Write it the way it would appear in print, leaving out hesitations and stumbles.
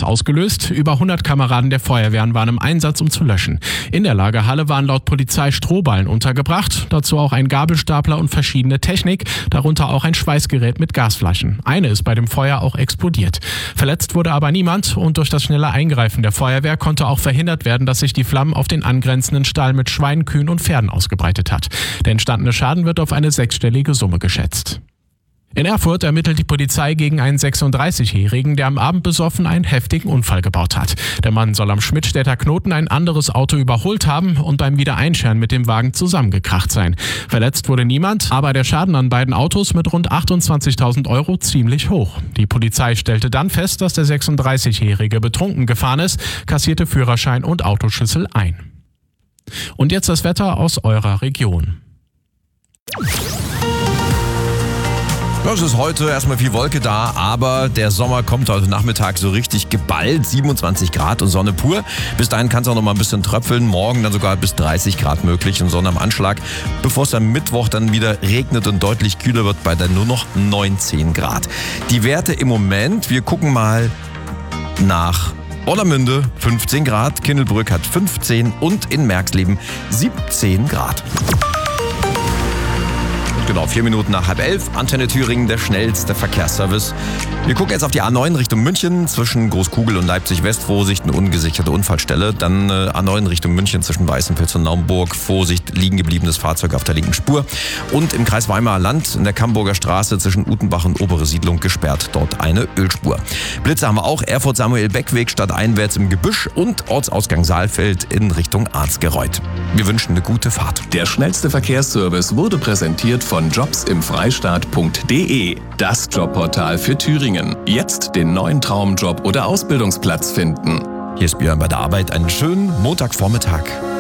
ausgelöst. Über 100 Kameraden der Feuerwehren waren im Einsatz, um zu löschen. In der Lagerhalle waren laut Polizei Strohballen untergebracht, dazu auch ein Gabelstapler und verschiedene Technik, darunter auch ein Schweißgerät mit Gasflaschen. Eine ist bei dem Feuer auch explodiert. Verletzt wurde aber niemand und durch das schnelle Eingreifen der Feuerwehr konnte auch verhindert werden, dass sich die Flammen auf den angrenzenden Stall mit Schweinen, Kühen und Pferden ausgebreitet hat. Der entstandene Schaden wird auf eine 6-stellige Summe geschätzt. In Erfurt ermittelt die Polizei gegen einen 36-Jährigen, der am Abend besoffen einen heftigen Unfall gebaut hat. Der Mann soll am Schmidtstädter Knoten ein anderes Auto überholt haben und beim Wiedereinscheren mit dem Wagen zusammengekracht sein. Verletzt wurde niemand, aber der Schaden an beiden Autos mit rund 28.000 Euro ziemlich hoch. Die Polizei stellte dann fest, dass der 36-Jährige betrunken gefahren ist, kassierte Führerschein und Autoschlüssel ein. Und jetzt das Wetter aus eurer Region. Es ist heute erstmal viel Wolke da, aber der Sommer kommt heute Nachmittag so richtig geballt. 27 Grad und Sonne pur. Bis dahin kann es auch noch mal ein bisschen tröpfeln. Morgen dann sogar bis 30 Grad möglich und Sonne am Anschlag. Bevor es am Mittwoch dann wieder regnet und deutlich kühler wird bei dann nur noch 19 Grad. Die Werte im Moment, wir gucken mal nach Orlamünde 15 Grad, Kindelbrück hat 15 und in Merxleben 17 Grad. Genau, 4 Minuten nach 10:30. Antenne Thüringen, der schnellste Verkehrsservice. Wir gucken jetzt auf die A9 Richtung München. Zwischen Großkugel und Leipzig West. Vorsicht, eine ungesicherte Unfallstelle. Dann A9 Richtung München zwischen Weißenfels und Naumburg. Vorsicht, liegen gebliebenes Fahrzeug auf der linken Spur. Und im Kreis Weimarer Land in der Camburger Straße zwischen Utenbach und Obere Siedlung gesperrt. Dort eine Ölspur. Blitze haben wir auch. Erfurt-Samuel-Beck-Weg stadteinwärts im Gebüsch und Ortsausgang Saalfeld in Richtung Arzgereuth. Wir wünschen eine gute Fahrt. Der schnellste Verkehrsservice wurde präsentiert von jobsimfreistaat.de, das Jobportal für Thüringen. Jetzt den neuen Traumjob oder Ausbildungsplatz finden. Hier ist Björn bei der Arbeit. Einen schönen Montagvormittag.